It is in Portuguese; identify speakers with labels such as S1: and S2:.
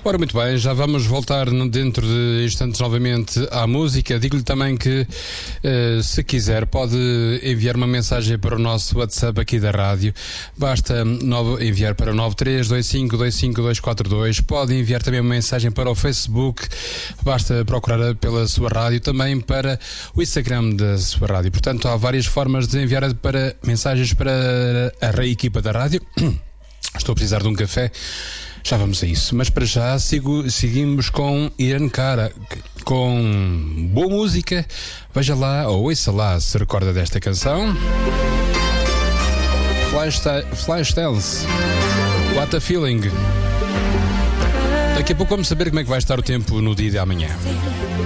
S1: Ora, muito bem, já vamos voltar dentro de instantes novamente à música. Digo-lhe também que, se quiser, pode enviar uma mensagem para o nosso WhatsApp aqui da rádio. Basta enviar para 9325252242. Pode enviar também uma mensagem para o Facebook. Basta procurar pela sua rádio, também para o Instagram da sua rádio. Portanto, há várias formas de enviar mensagens para a equipa da rádio. Estou a precisar de um café. Já vamos a isso. Mas para já seguimos com Irene Cara, com boa música. Veja lá, ou ouça lá, se recorda desta canção. Flashdance, What a Feeling. Daqui a pouco vamos saber como é que vai estar o tempo no dia de amanhã.